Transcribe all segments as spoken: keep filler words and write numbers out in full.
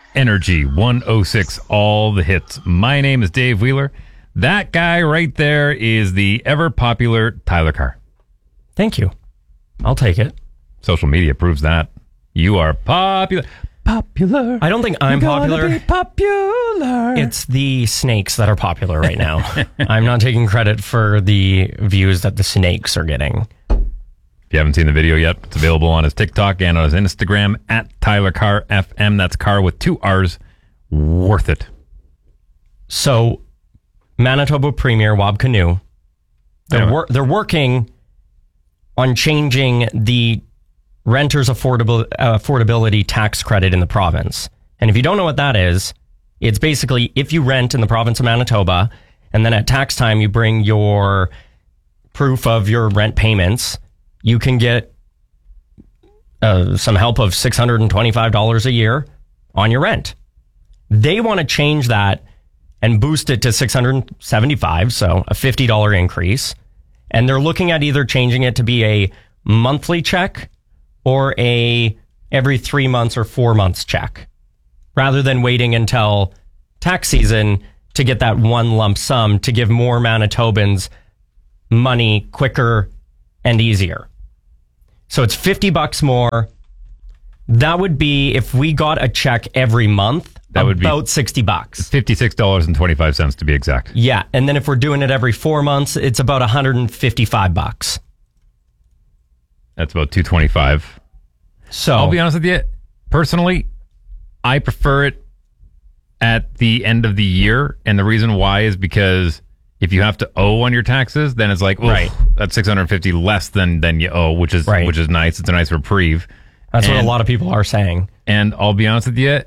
Energy one oh six, all the hits. My name is Dave Wheeler. That guy right there is the ever popular Tyler Carr. Thank you. I'll take it. Social media proves that. You are popular. Popular. I don't think I'm You're popular. gonna be popular. It's the snakes that are popular right now. I'm not taking credit for the views that the snakes are getting. If you haven't seen the video yet, it's available on his TikTok and on his Instagram at Tyler Carr F M. That's Carr with two R's. Worth it. So, Manitoba Premier Wab Kinew, they're, Anyway. wor- they're working on changing the renters' affordable, uh, affordability tax credit in the province. And if you don't know what that is, it's basically if you rent in the province of Manitoba and then at tax time you bring your proof of your rent payments, you can get uh, some help of six hundred twenty-five dollars a year on your rent. They want to change that and boost it to six hundred seventy-five dollars, so a fifty dollars increase. And they're looking at either changing it to be a monthly check or a every three months or four months check, rather than waiting until tax season to get that one lump sum to give more Manitobans money quicker and easier. So it's fifty bucks more. That would be, if we got a check every month, That would be about sixty bucks. fifty-six dollars and twenty-five cents to be exact. Yeah. And then if we're doing it every four months, it's about one hundred fifty-five bucks. That's about two twenty-five. So I'll be honest with you. Personally, I prefer it at the end of the year. And the reason why is because if you have to owe on your taxes, then it's like, Right. that's six hundred fifty less than, than you owe, which is, Right. which is nice. It's a nice reprieve. that's what And- a lot of people are saying. And I'll be honest with you,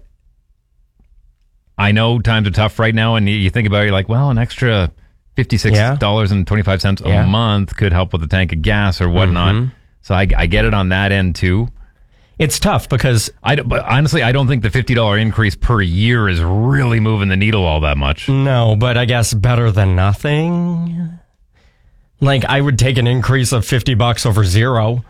I know times are tough right now, and you, you think about it, you're like, well, an extra fifty-six dollars and twenty-five cents a Yeah. month could help with a tank of gas or whatnot. Mhm. So I, I get it on that end too. It's tough because I don't- but honestly, I don't think the fifty dollars increase per year is really moving the needle all that much. no, but I guess better than nothing. Like, I would take an increase of fifty bucks over zero.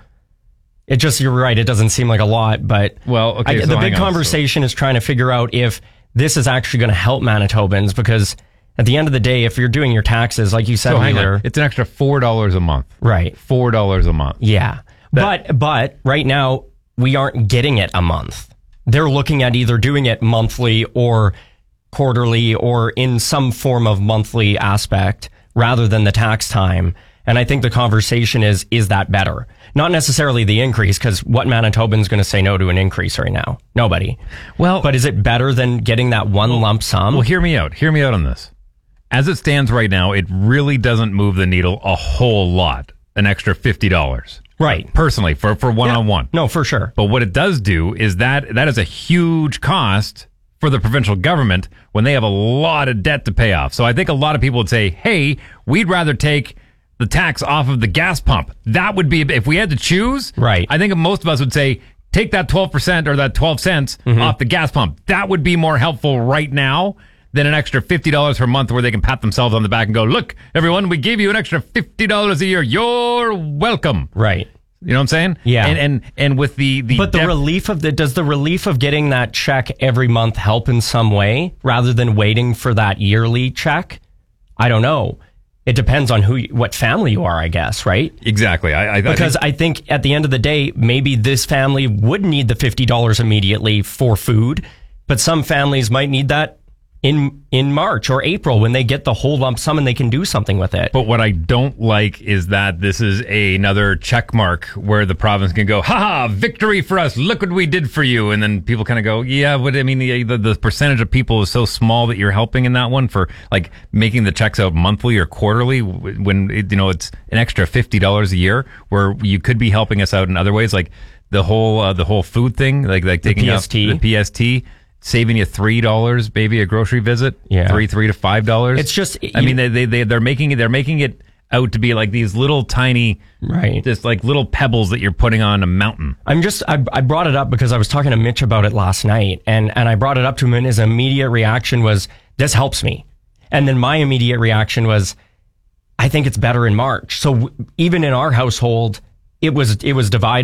It just, you're right, it doesn't seem like a lot, but Well, okay, I, so the hang big on, so- conversation is trying to figure out if this is actually going to help Manitobans, because at the end of the day, if you're doing your taxes, like you said, So hang Wheeler, on, it's an extra four dollars a month. right? Four dollars a month. Yeah. But but right now we aren't getting it a month. They're looking at either doing it monthly or quarterly or in some form of monthly aspect rather than the tax time. And I think the conversation is, is that better? Not necessarily the increase, because what Manitoban's going to say no to an increase right now? Nobody. Well, But is it better than getting that one lump sum? Well, hear me out. Hear me out on this. As it stands right now, it really doesn't move the needle a whole lot. An extra fifty dollars. Right. Personally, for, for one-on-one. No, for sure. But what it does do is that that is a huge cost for the provincial government when they have a lot of debt to pay off. So I think a lot of people would say, hey, we'd rather take the tax off of the gas pump. That would be, if we had to choose, Right. I think most of us would say, take that twelve percent or that twelve cents Mm-hmm. off the gas pump. That would be more helpful right now than an extra fifty dollars per month where they can pat themselves on the back and go, look, everyone, we gave you an extra fifty dollars a year. You're welcome. Right. You know what I'm saying? Yeah. And and, and with the, the But the def- relief of the, does the relief of getting that check every month help in some way rather than waiting for that yearly check? I don't know. It depends on who, you, what family you are, I guess, right? Exactly. I, I, Because I think, I think at the end of the day, maybe this family would need the fifty dollars immediately for food, but some families might need that in in March or April when they get the whole lump sum and they can do something with it. but what I don't like is that this is a, another check mark where the province can go, haha, victory for us. Look what we did for you. And then people kind of go, yeah, but I mean, the, the, the percentage of people is so small that you're helping in that one for like making the checks out monthly or quarterly when, it, you know, it's an extra fifty dollars a year where you could be helping us out in other ways. Like the whole, uh, the whole food thing, like, like taking P out S T. the P S T. Saving you three dollars, maybe a grocery visit. Yeah. three, three to five dollars. It's just- I mean, they they they they're making it. They're making it out to be like these little tiny, Right. just like little pebbles that you're putting on a mountain. I'm just, I, I brought it up because I was talking to Mitch about it last night, and, and I brought it up to him, and his immediate reaction was, this helps me. And then my immediate reaction was, I think it's better in March. So w- even in our household, it was, it was divided on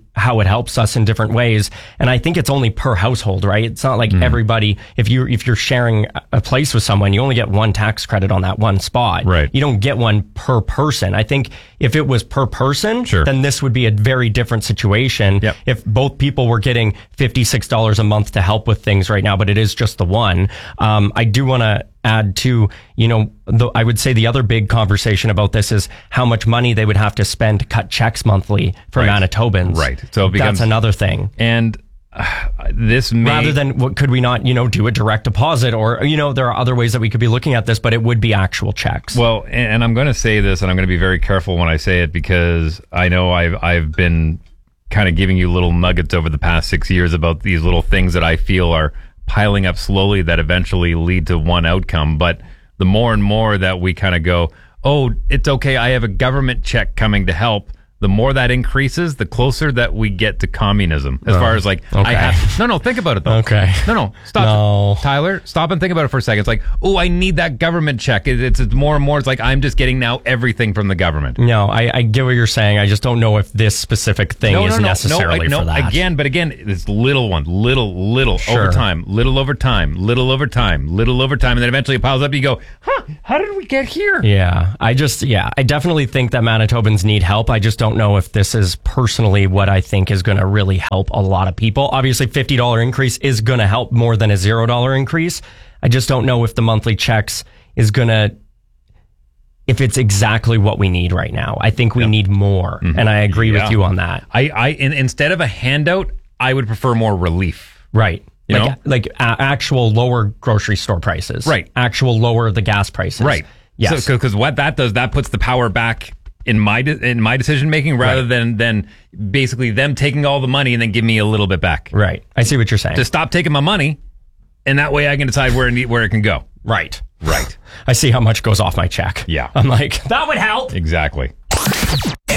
how it helps us in different ways. And I think it's only per household, right? It's not like mm. everybody, if you if you're sharing a place with someone, you only get one tax credit on that one spot. Right. You don't get one per person. I think if it was per person, sure. then this would be a very different situation. Yep. If both people were getting fifty-six dollars a month to help with things right now, but it is just the one. Um, I do want to add to, you know, the, I would say the other big conversation about this is how much money they would have to spend to cut checks monthly for right. Manitobans. Right. So it becomes, that's another thing. And uh, this may... Rather than, what, could we not, you know, do a direct deposit or, you know, there are other ways that we could be looking at this, but it would be actual checks. Well, and, and I'm going to say this, and I'm going to be very careful when I say it, because I know I've, I've been kind of giving you little nuggets over the past six years about these little things that I feel are piling up slowly that eventually lead to one outcome. But the more and more that we kind of go, oh, it's okay, I have a government check coming to help, the more that increases, the closer that we get to communism. As oh, far as like, okay. I have to, no, no, think about it though. Okay. No, no, stop. No. Tyler, stop and think about it for a second. It's like, oh, I need that government check. It, it's, it's more and more, it's like, I'm just getting now everything from the government. No, I, I get what you're saying. I just don't know if this specific thing no, is no, no, necessarily no, for no, that. Again, but again, it's little one, little, little Sure. over time, little over time, little over time, little over time, and then eventually it piles up. You go, huh, how did we get here? Yeah, I just, yeah, I definitely think that Manitobans need help. I just don't know if this is personally what I think is going to really help a lot of people. Obviously, fifty dollars increase is going to help more than a zero dollar increase. I just don't know if the monthly checks is going to, if it's exactly what we need right now. I think we yep. need more. Mm-hmm. And I agree yeah. with you on that. I, I in, instead of a handout, I would prefer more relief. Right. You like know? like uh, actual lower grocery store prices. Right. Actual lower the gas prices. Right. Yes. So, because what that does, that puts the power back in my de- in my decision making, rather right. than than basically them taking all the money and then give me a little bit back. Right. I see what you're saying. To stop taking my money, and that way I can decide where it, where it can go. Right. Right. I see how much goes off my check. Yeah. I'm like, that would help. Exactly.